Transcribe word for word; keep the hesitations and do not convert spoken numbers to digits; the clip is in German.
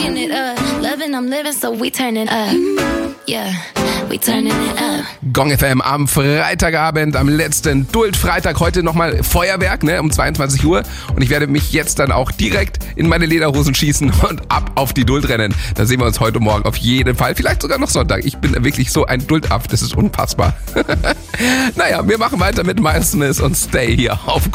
Fucking it up, loving, I'm living, so we turning up. Yeah, we turning it up. Gong F M am Freitagabend, am letzten Duld-Freitag. Heute nochmal Feuerwerk, ne, um zweiundzwanzig Uhr. Und ich werde mich jetzt dann auch direkt in meine Lederhosen schießen und ab auf die Duld rennen. Da sehen wir uns heute Morgen auf jeden Fall. Vielleicht sogar noch Sonntag. Ich bin wirklich so ein Duldaff, das ist unfassbar. Naja, wir machen weiter mit Miles Smith und Stay hier auf